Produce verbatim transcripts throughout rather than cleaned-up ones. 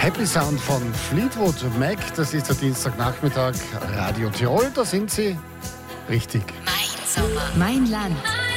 Happy Sound von Fleetwood Mac, das ist der Dienstagnachmittag, Radio Tirol, da sind Sie richtig. Mein Sommer, mein Land.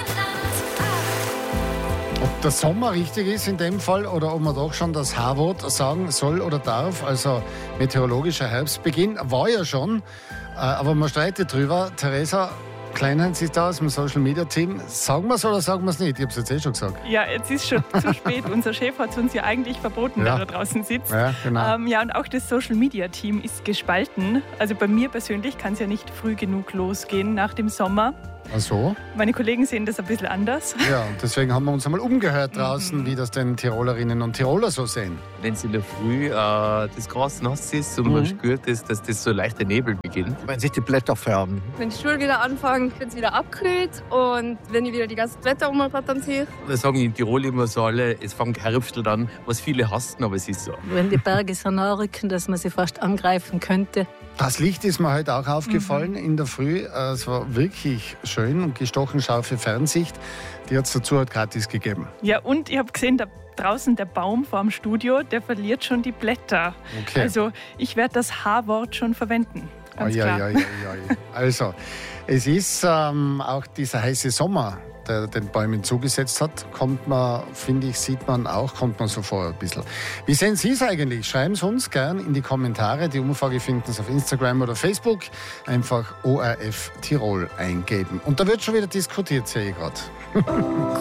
Ob der Sommer richtig ist in dem Fall oder ob man doch schon das H-Wort sagen soll oder darf, also meteorologischer Herbstbeginn, war ja schon, aber man streitet drüber. Theresa Kleinhans ist da aus dem Social Media Team. Sagen wir es oder sagen wir es nicht? Ich habe es jetzt eh schon gesagt. Ja, jetzt ist schon zu spät. Unser Chef hat es uns ja eigentlich verboten, ja. da er draußen sitzt. Ja, genau. Ähm, ja, und auch das Social Media Team ist gespalten. Also bei mir persönlich kann es ja nicht früh genug losgehen nach dem Sommer. Ach so? Meine Kollegen sehen das ein bisschen anders. Ja, und deswegen haben wir uns einmal umgehört draußen, mhm. wie das denn Tirolerinnen und Tiroler so sehen. Wenn es in der Früh äh, das Gras nass ist und mhm. man spürt, dass, dass das so leichter Nebel beginnt. Wenn sich die Blätter färben. Wenn die Schule wieder anfängt, wird es wieder abgekühlt und wenn ich wieder die ganzen Blätter umblättern sehe. Wir sagen in Tirol immer so alle, es fängt Herbstl an, was viele hassen, aber es ist so. Wenn die Berge so nah rücken, dass man sie fast angreifen könnte. Das Licht ist mir heute auch aufgefallen mhm. in der Früh. Es war wirklich schön und gestochen scharfe Fernsicht. Die hat es dazu halt gratis gegeben. Ja, und ich habe gesehen, da draußen der Baum vor dem Studio, der verliert schon die Blätter. Okay. Also ich werde das H-Wort schon verwenden. Ganz oh, ja, klar. Ja, ja, ja, ja. Also, es ist ähm, auch dieser heiße Sommer, der den Bäumen zugesetzt hat, kommt man, finde ich, sieht man auch, kommt man so vor ein bisschen. Wie sehen Sie es eigentlich? Schreiben Sie uns gern in die Kommentare. Die Umfrage finden Sie auf Instagram oder Facebook. Einfach O R F Tirol eingeben. Und da wird schon wieder diskutiert, sehe ich gerade.